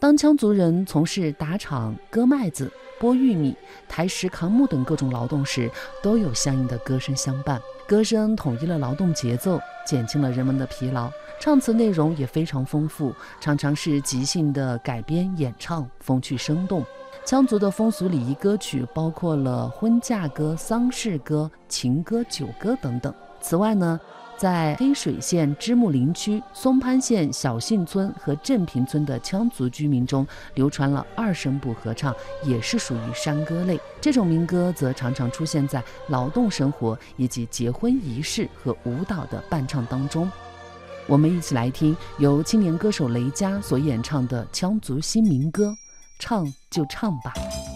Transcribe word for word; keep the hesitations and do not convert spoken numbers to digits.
当羌族人从事打场、割麦子、剥玉米、抬石扛木等各种劳动时，都有相应的歌声相伴。歌声统一了劳动节奏，减轻了人们的疲劳。唱词内容也非常丰富，常常是即兴的改编演唱，风趣生动。羌族的风俗礼仪歌曲包括了婚嫁歌、丧事歌、情歌、酒歌等等。此外呢，在黑水县芝木林区、松潘县小信村和镇平村的羌族居民中，流传了二声部合唱，也是属于山歌类。这种民歌则常常出现在劳动生活以及结婚仪式和舞蹈的伴唱当中。我们一起来听由青年歌手雷佳所演唱的羌族新民歌，唱就唱吧。